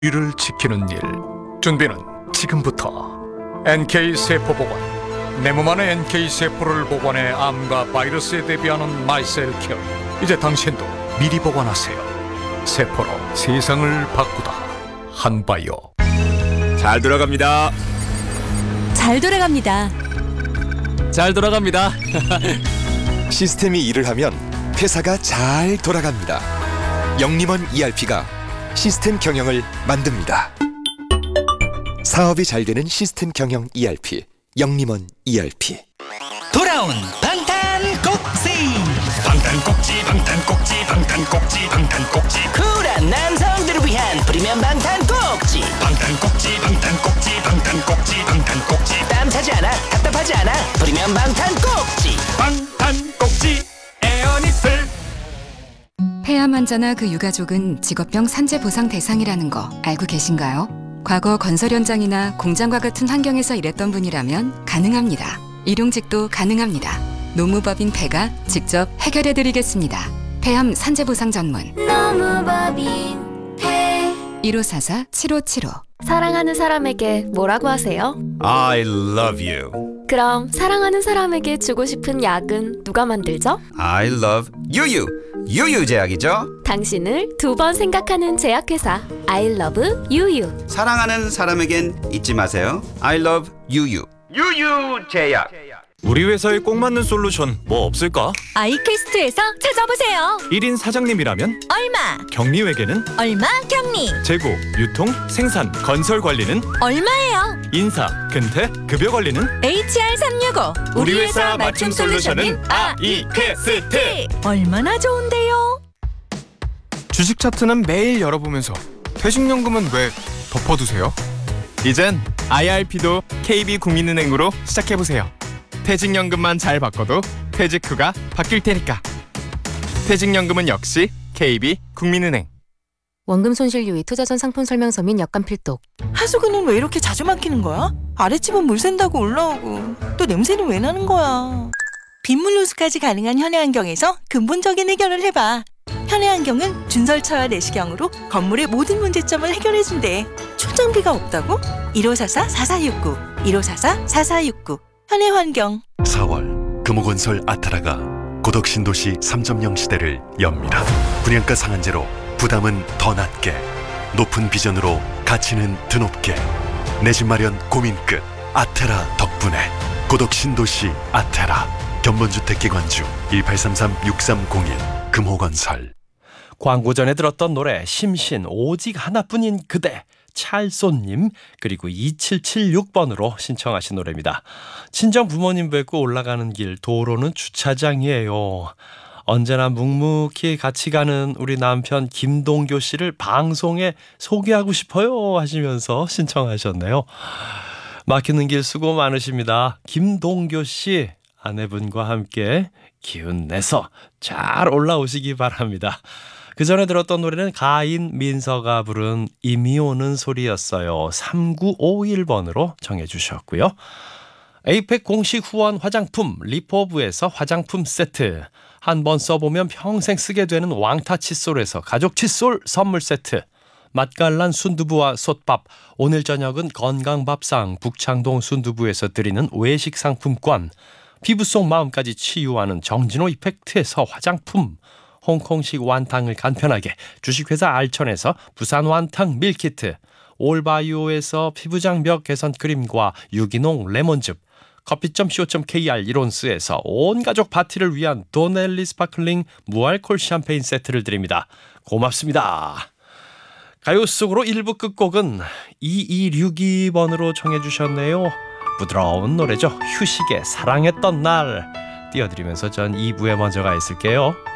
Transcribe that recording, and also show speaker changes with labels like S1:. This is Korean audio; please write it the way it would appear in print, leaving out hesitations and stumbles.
S1: 이를 지키는 일. 준비는 지금부터. NK세포보건. 내 몸 안에 NK세포를 보관해 암과 바이러스에 대비하는 마이셀케어. 이제 당신도 미리 보관하세요. 세포로 세상을 바꾸다. 한바이오.
S2: 잘 돌아갑니다.
S3: 잘 돌아갑니다.
S4: 잘 돌아갑니다.
S5: 시스템이 일을 하면 회사가 잘 돌아갑니다. 영림원 ERP가 시스템 경영을 만듭니다. 사업이 잘 되는 시스템 경영 ERP, 영림원 ERP.
S6: 돌아온 방탄꼭지 쿨한 남성들을 위한 프리미엄 방탄꼭지 땀 차지 않아 답답하지 않아 프리미엄 방탄꼭지 에어니슬.
S3: 폐암 환자나 그 유가족은 직업병 산재 보상 대상이라는 거 알고 계신가요? 과거 건설 현장이나 공장과 같은 환경에서 일했던 분이라면 가능합니다. 일용직도 가능합니다. 노무법인 폐가 직접 해결해드리겠습니다. 폐암 산재 보상 전문
S7: 노무법인 폐.
S3: 1544-7575.
S7: 사랑하는 사람에게 뭐라고 하세요?
S2: I love you.
S7: 그럼 사랑하는 사람에게 주고 싶은 약은 누가 만들죠?
S2: I love 유유. 유유 제약이죠.
S7: 당신을 두 번 생각하는 제약회사 I love 유유.
S8: 사랑하는 사람에겐 잊지 마세요. I love 유유.
S2: 유유 제약.
S4: 우리 회사에 꼭 맞는 솔루션 뭐 없을까?
S3: 아이퀘스트에서 찾아보세요.
S4: 1인 사장님이라면
S3: 얼마?
S4: 격리회계는?
S3: 얼마 격리?
S4: 재고, 유통, 생산, 건설 관리는?
S3: 얼마예요?
S4: 인사, 근태, 급여 관리는?
S3: HR365.
S4: 우리 회사 맞춤 솔루션은 아이퀘스트.
S3: 얼마나 좋은데요?
S9: 주식 차트는 매일 열어보면서 퇴직연금은 왜 덮어두세요? 이젠 IRP도 KB국민은행으로 시작해보세요. 퇴직연금만 잘 바꿔도 퇴직 후가 바뀔 테니까. 퇴직연금은 역시 KB국민은행.
S3: 원금 손실 유의 투자전 상품 설명서 및 약관 필독.
S10: 하수구는 왜 이렇게 자주 막히는 거야? 아랫집은 물 샌다고 올라오고 또 냄새는 왜 나는 거야? 빗물 누수까지 가능한 현해환경에서 근본적인 해결을 해봐. 현해환경은 준설처와 내시경으로 건물의 모든 문제점을 해결해준대. 초정비가 없다고? 1544-4469 1544-4469 현해환경.
S11: 4월 금호건설 아타라가 고덕신도시 3.0 시대를 엽니다. 분양가 상한제로 부담은 더 낮게, 높은 비전으로 가치는 드높게, 내 집 마련 고민 끝. 아테라 덕분에 고덕신도시 아테라. 견본주택기관주 1833-6301 금호건설.
S12: 광고 전에 들었던 노래 심신 오직 하나뿐인 그대, 찰소님, 그리고 2776번으로 신청하신 노래입니다. 친정 부모님 뵙고 올라가는 길, 도로는 주차장이에요. 언제나 묵묵히 같이 가는 우리 남편 김동교 씨를 방송에 소개하고 싶어요 하시면서 신청하셨네요. 막히는 길 수고 많으십니다. 김동교 씨, 아내분과 함께 기운 내서 잘 올라오시기 바랍니다. 그 전에 들었던 노래는 가인 민서가 부른 이미 오는 소리였어요. 3951번으로 정해 주셨고요. 에이펙 공식 후원 화장품 리포브에서 화장품 세트, 한 번 써보면 평생 쓰게 되는 왕타 칫솔에서 가족 칫솔 선물 세트, 맛깔난 순두부와 솥밥, 오늘 저녁은 건강밥상 북창동 순두부에서 드리는 외식 상품권, 피부 속 마음까지 치유하는 정진호 이펙트에서 화장품, 홍콩식 완탕을 간편하게 주식회사 알천에서 부산 완탕 밀키트, 올바이오에서 피부장벽 개선 크림과 유기농 레몬즙, 커피.co.kr 이론스에서 온가족 파티를 위한 도넬리 스파클링 무알콜 샴페인 세트를 드립니다. 고맙습니다. 가요 속으로 1부 끝곡은 2262번으로 청해 주셨네요. 부드러운 노래죠. 휴식에 사랑했던 날 띄워드리면서 전 2부에 먼저 가 있을게요.